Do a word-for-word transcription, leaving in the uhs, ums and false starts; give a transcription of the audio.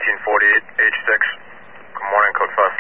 nineteen forty-eight, H six. Good morning, code five.